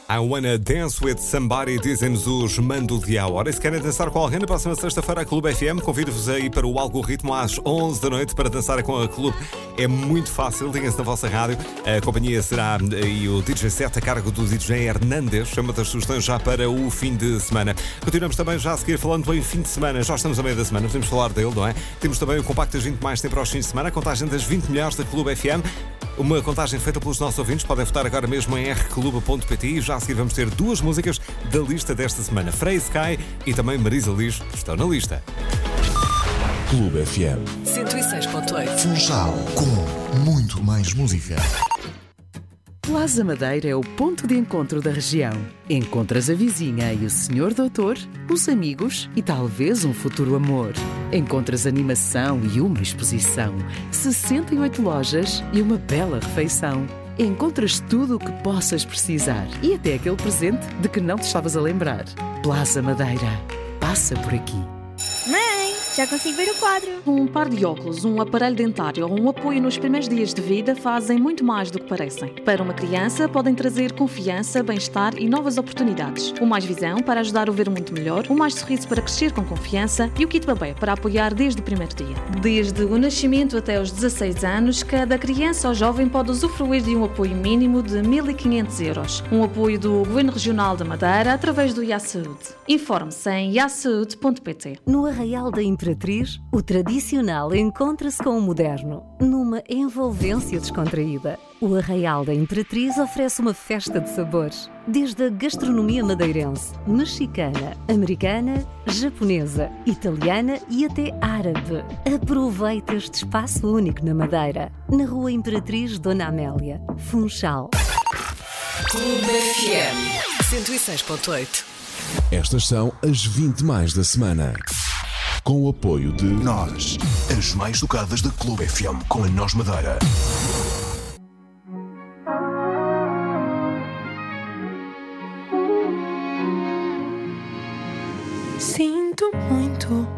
I Wanna Dance With Somebody, dizem-nos os Mando de A Hora. E se querem dançar com alguém na próxima sexta-feira, a Clube FM, convido-vos a ir para o algoritmo às 11 da noite para dançar com a Clube. É muito fácil, liguem-se na vossa rádio. A companhia será e o DJ set a cargo do DJ Hernandes. Chama das sugestões já para o fim de semana. Continuamos também já a seguir falando em fim de semana. Já estamos a meio da semana, podemos falar dele, não é? Temos também o Compacto das 20 mais tempo aos fins de semana, a contagem das 20 melhores da Clube FM. Uma contagem feita pelos nossos ouvintes. Podem votar agora mesmo em rclube.pt e já a seguir vamos ter duas músicas da lista desta semana. Frei Sky e também Marisa Liz estão na lista. Clube FM 106.8. Funchal, com muito mais música. Plaza Madeira é o ponto de encontro da região. Encontras a vizinha e o senhor doutor, os amigos e talvez um futuro amor. Encontras animação e uma exposição, 68 lojas e uma bela refeição. Encontras tudo o que possas precisar e até aquele presente de que não te estavas a lembrar. Plaza Madeira. Passa por aqui. Mãe, já consigo ver o quadro. Um par de óculos, um aparelho dentário ou um apoio nos primeiros dias de vida fazem muito mais do que parecem. Para uma criança, podem trazer confiança, bem-estar e novas oportunidades. O Mais Visão para ajudar a ver o mundo melhor, o Mais Sorriso para crescer com confiança e o Kit Babé para apoiar desde o primeiro dia. Desde o nascimento até os 16 anos, cada criança ou jovem pode usufruir de um apoio mínimo de 1.500 euros. Um apoio do Governo Regional da Madeira através do IASaúde. Informe-se em iasaude.pt. No Arraial da Imperatriz, o tradicional encontra-se com o moderno, numa envolvência descontraída. O Arraial da Imperatriz oferece uma festa de sabores, desde a gastronomia madeirense, mexicana, americana, japonesa, italiana e até árabe. Aproveite este espaço único na Madeira, na Rua Imperatriz Dona Amélia, Funchal. Clube FM 106.8. Estas são as 20 mais da semana. Com o apoio de Nós, as mais tocadas da Clube FM com a Nós Madeira. Sinto muito